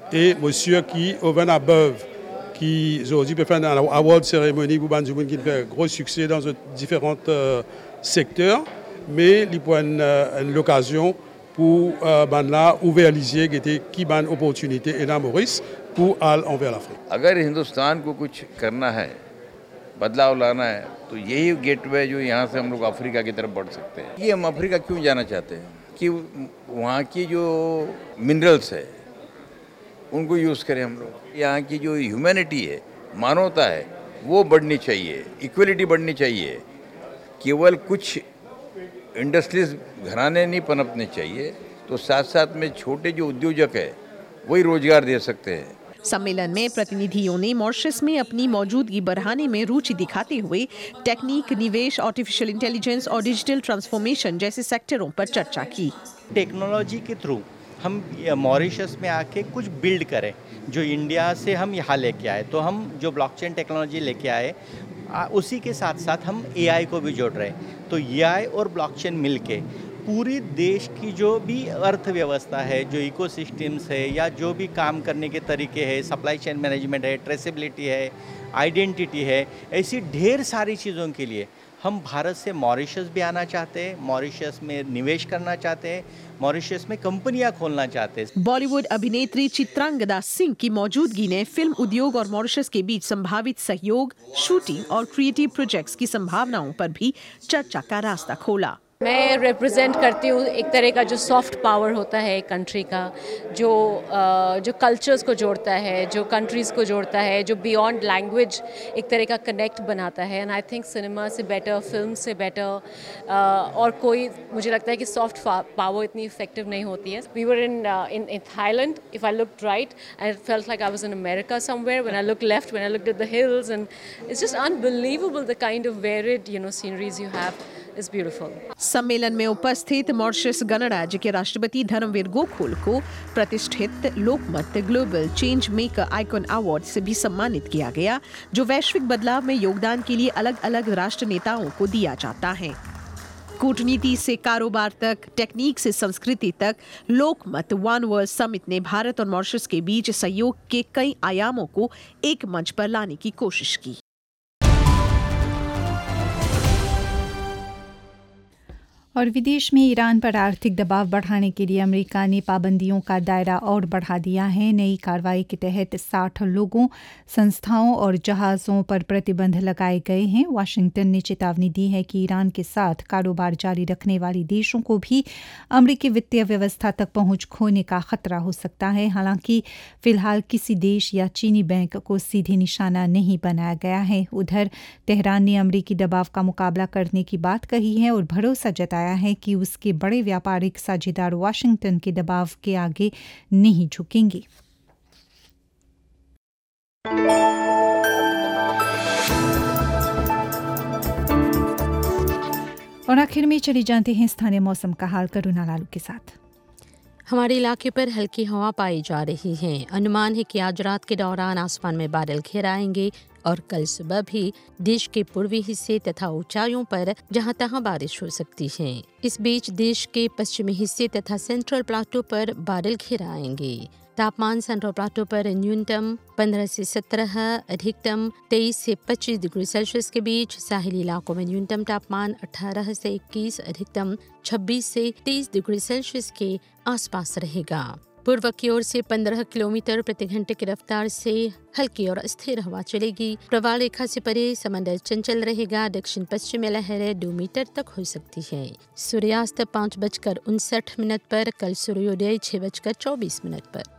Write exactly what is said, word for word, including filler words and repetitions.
et monsieur qui au vin à beuve qui aujourd'hui peut faire une award cérémonie pour Ban qui fait gros succès dans différents euh, secteurs, mais il prend une, une l'occasion pour euh, ban là ouvrir les yeux qui était qui ban opportunité et dans Maurice pour aller envers l'Afrique. अगर हिंदुस्तान को कुछ करना है, बदलाव लाना है, तो यही गेटवे जो यहाँ से हम लोग अफ्रीका की तरफ बढ़ सकते हैं। ये हम अफ्रीका क्यों जाना चाहते हैं कि वहाँ की जो मिनरल्स है उनको यूज़ करें हम लोग। यहाँ की जो ह्यूमैनिटी है, मानवता है, वो बढ़नी चाहिए, इक्वलिटी बढ़नी चाहिए। केवल कुछ इंडस्ट्रीज घराने नहीं पनपने चाहिए, तो साथ साथ में छोटे जो उद्योजक है वही रोजगार दे सकते हैं। सम्मेलन में प्रतिनिधियों ने मॉरिशस में अपनी मौजूदगी बढ़ाने में रुचि दिखाते हुए टेक्निक, निवेश, आर्टिफिशियल इंटेलिजेंस और डिजिटल ट्रांसफॉर्मेशन जैसे सेक्टरों पर चर्चा की। टेक्नोलॉजी के थ्रू हम मॉरिशस में आके कुछ बिल्ड करें जो इंडिया से हम यहाँ लेके आए, तो हम जो ब्लॉकचेन टेक्नोलॉजी लेके आए उसी के साथ साथ हम एआई को भी जोड़ रहे हैं। तो एआई और ब्लॉकचेन मिलके पूरी देश की जो भी अर्थव्यवस्था है, जो इकोसिस्टम्स है या जो भी काम करने के तरीके हैं, सप्लाई चेन मैनेजमेंट है, ट्रेसेबिलिटी है, आइडेंटिटी है, ऐसी ढेर सारी चीज़ों के लिए हम भारत से मॉरिशस भी आना चाहते हैं, मॉरिशस में निवेश करना चाहते हैं, मॉरिशस में कंपनियां खोलना चाहते हैं। बॉलीवुड अभिनेत्री चित्रांगदा सिंह की मौजूदगी ने फिल्म उद्योग और मॉरिशस के बीच संभावित सहयोग, शूटिंग और क्रिएटिव प्रोजेक्ट्स की संभावनाओं पर भी चर्चा का रास्ता खोला। मैं रिप्रेजेंट करती हूँ एक तरह का जो सॉफ्ट पावर होता है एक कंट्री का, जो जो कल्चर्स को जोड़ता है, जो कंट्रीज़ को जोड़ता है, जो बियॉन्ड लैंग्वेज एक तरह का कनेक्ट बनाता है। एंड आई थिंक सिनेमा से बेटर, फिल्म से बेटर और कोई, मुझे लगता है कि सॉफ्ट पावर इतनी इफेक्टिव नहीं होती है। We were in in in Thailand, if I looked right I felt like I was in America somewhere, when I look left, when I looked at the hills, and it's just unbelievable the kind of varied you know sceneries you have. Is beautiful. सम्मेलन में उपस्थित Mauritius गणराज्य के राष्ट्रपति धर्मवीर गोकुल को प्रतिष्ठित लोकमत global change maker icon award से भी सम्मानित किया गया, जो वैश्विक बदलाव में योगदान के लिए अलग अलग राष्ट्र नेताओं को दिया जाता है। कूटनीति से कारोबार तक, टेक्निक से संस्कृति तक, लोकमत वन वर्ल्ड समिट ने भारत और मॉरिशस के बीच सहयोग के कई आयामों को एक मंच पर लाने की कोशिश की। और विदेश में ईरान पर आर्थिक दबाव बढ़ाने के लिए अमेरिका ने पाबंदियों का दायरा और बढ़ा दिया है। नई कार्रवाई के तहत साठ लोगों, संस्थाओं और जहाज़ों पर प्रतिबंध लगाए गए हैं। वाशिंगटन ने चेतावनी दी है कि ईरान के साथ कारोबार जारी रखने वाले देशों को भी अमेरिकी वित्तीय व्यवस्था तक पहुंच खोने का खतरा हो सकता है। हालांकि फिलहाल किसी देश या चीनी बैंक को सीधे निशाना नहीं बनाया गया है। उधर तेहरान ने अमेरिकी दबाव का मुकाबला करने की बात कही है और भरोसा जताया है कि उसके बड़े व्यापारिक साझेदार वाशिंगटन के दबाव के आगे नहीं झुकेंगे। और आखिर में चली जानते हैं स्थानीय मौसम का हाल करुणा लालू के साथ। हमारे इलाके पर हल्की हवा पाई जा रही है। अनुमान है कि आज रात के दौरान आसमान में बादल घिर आएंगे और कल सुबह भी देश के पूर्वी हिस्से तथा ऊंचाइयों पर जहां तहां बारिश हो सकती है। इस बीच देश के पश्चिमी हिस्से तथा सेंट्रल प्लाटो पर बादल घिर आएंगे। तापमान सेंट्रल प्लाटो पर न्यूनतम पंद्रह से सत्रह, अधिकतम तेईस से पच्चीस डिग्री सेल्सियस के बीच। साहिली इलाकों में न्यूनतम तापमान अठारह से इक्कीस, अधिकतम छब्बीस से तेईस डिग्री सेल्सियस के आसपास रहेगा। पूर्व की ओर से पंद्रह किलोमीटर प्रति घंटे की रफ्तार से हल्की और स्थिर हवा चलेगी। प्रवाह रेखा से परे समंदर चंचल रहेगा। दक्षिण पश्चिमी लहरें दो मीटर तक हो सकती है। सूर्यास्त पाँच बजकर उनसठ मिनट पर, कल सूर्योदय छह बजकर चौबीस मिनट पर।